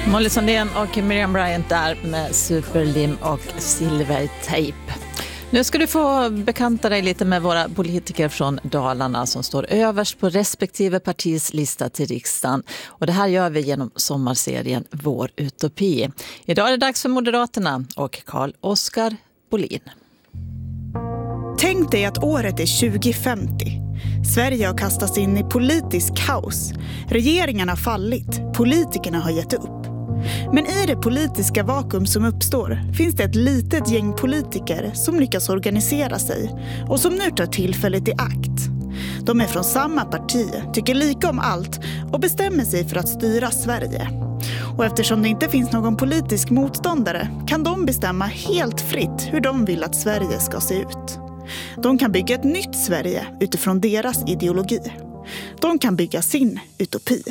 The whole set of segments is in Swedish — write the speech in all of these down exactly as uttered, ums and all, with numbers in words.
Molly Sandén och Miriam Bryant där med Superlim och Silvertejp. Nu ska du få bekanta dig lite med våra politiker från Dalarna som står överst på respektive partis lista till riksdagen. Och det här gör vi genom sommarserien Vår utopi. Idag är det dags för Moderaterna och Carl-Oskar Bolin. Tänk dig att året är tjugo femtio. Sverige har kastats in i politisk kaos. Regeringarna har fallit. Politikerna har gett upp. Men i det politiska vakuum som uppstår finns det ett litet gäng politiker som lyckas organisera sig och som nu tar tillfället i akt. De är från samma parti, tycker lika om allt och bestämmer sig för att styra Sverige. Och eftersom det inte finns någon politisk motståndare kan de bestämma helt fritt hur de vill att Sverige ska se ut. De kan bygga ett nytt Sverige utifrån deras ideologi. De kan bygga sin utopi.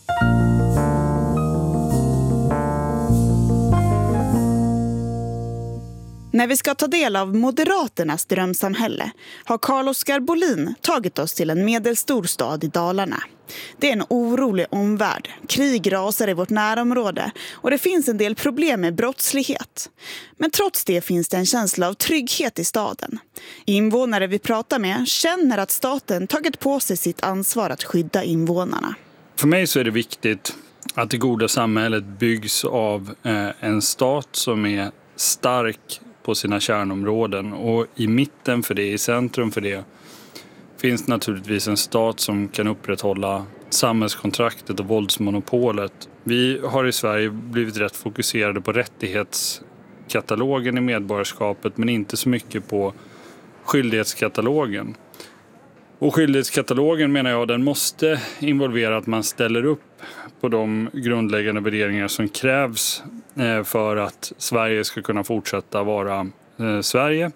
När vi ska ta del av Moderaternas drömsamhälle har Carl-Oskar Bolin tagit oss till en medelstor stad i Dalarna. Det är en orolig omvärld, krig rasar i vårt närområde och det finns en del problem med brottslighet. Men trots det finns det en känsla av trygghet i staden. Invånare vi pratar med känner att staten tagit på sig sitt ansvar att skydda invånarna. För mig så är det viktigt att det goda samhället byggs av en stat som är stark på sina kärnområden, och i mitten för det, i centrum för det, finns naturligtvis en stat som kan upprätthålla samhällskontraktet och våldsmonopolet. Vi har i Sverige blivit rätt fokuserade på rättighetskatalogen i medborgarskapet, men inte så mycket på skyldighetskatalogen. Och skyldighetskatalogen, menar jag, den måste involvera att man ställer upp på de grundläggande värderingar som krävs för att Sverige ska kunna fortsätta vara Sverige.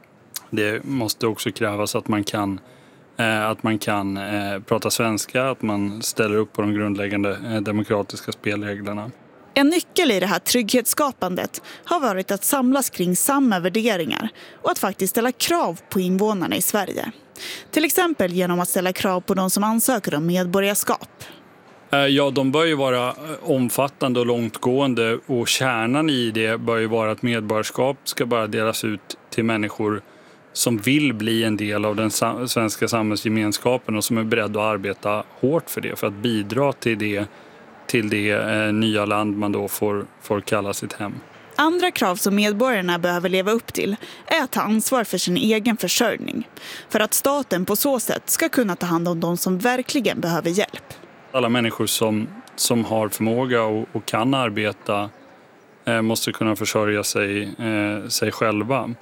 Det måste också krävas att man kan, att man kan prata svenska, att man ställer upp på de grundläggande demokratiska spelreglerna. En nyckel i det här trygghetsskapandet har varit att samlas kring samma värderingar och att faktiskt ställa krav på invånarna i Sverige. Till exempel genom att ställa krav på de som ansöker om medborgarskap. Ja, de bör ju vara omfattande och långtgående, och kärnan i det bör ju vara att medborgarskap ska bara delas ut till människor som vill bli en del av den svenska samhällsgemenskapen och som är beredda att arbeta hårt för det, för att bidra till det, till det eh, nya land man då får, får kalla sitt hem. Andra krav som medborgarna behöver leva upp till är att ta ansvar för sin egen försörjning, för att staten på så sätt ska kunna ta hand om de som verkligen behöver hjälp. Alla människor som, som har förmåga och, och kan arbeta eh, måste kunna försörja sig, eh, sig själva.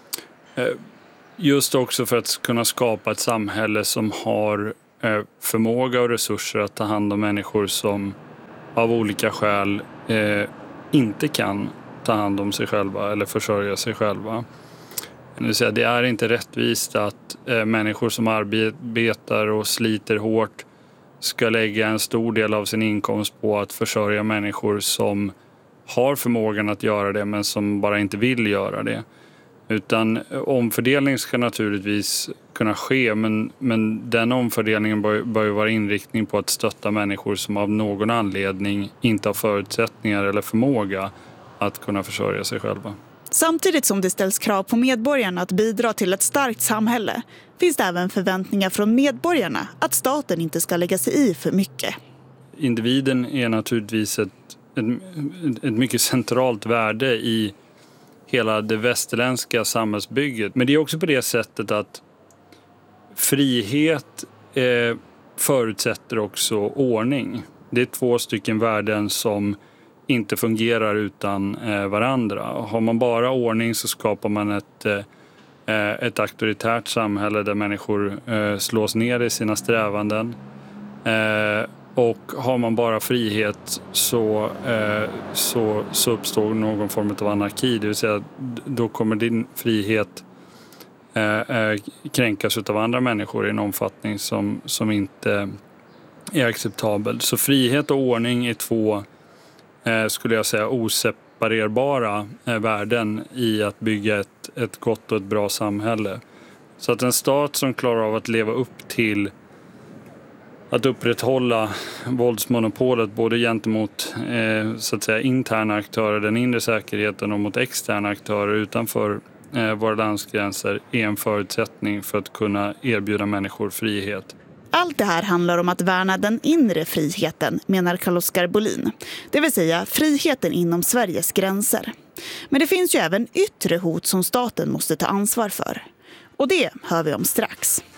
Eh, just också för att kunna skapa ett samhälle som har eh, förmåga och resurser att ta hand om människor som av olika skäl eh, inte kan ta hand om sig själva eller försörja sig själva. Det vill säga, det är inte rättvist att eh, människor som arbetar och sliter hårt ska lägga en stor del av sin inkomst på att försörja människor som har förmågan att göra det men som bara inte vill göra det. Utan omfördelning ska naturligtvis kunna ske, men, men den omfördelningen bör, bör ju vara inriktning på att stötta människor som av någon anledning inte har förutsättningar eller förmåga att kunna försörja sig själva. Samtidigt som det ställs krav på medborgarna att bidra till ett starkt samhälle finns det även förväntningar från medborgarna att staten inte ska lägga sig i för mycket. Individen är naturligtvis ett, ett, ett mycket centralt värde i hela det västerländska samhällsbygget. Men det är också på det sättet att frihet eh, förutsätter också ordning. Det är två stycken värden som inte fungerar utan eh, varandra. Har man bara ordning så skapar man ett, eh, ett auktoritärt samhälle där människor eh, slås ner i sina strävanden. Eh, och har man bara frihet så, eh, så, så uppstår någon form av anarki. Det vill säga, då kommer din frihet eh, eh, kränkas av andra människor i en omfattning som, som inte är acceptabel. Så frihet och ordning är två, eh, skulle jag säga, oseparerbara eh, värden i att bygga ett, ett gott och ett bra samhälle. Så att en stat som klarar av att leva upp till att upprätthålla våldsmonopolet både gentemot eh, så att säga, interna aktörer, den inre säkerheten, och mot externa aktörer utanför eh, våra landsgränser är en förutsättning för att kunna erbjuda människor frihet. Allt det här handlar om att värna den inre friheten, menar Carl-Oskar Bolin. Det vill säga friheten inom Sveriges gränser. Men det finns ju även yttre hot som staten måste ta ansvar för. Och det hör vi om strax.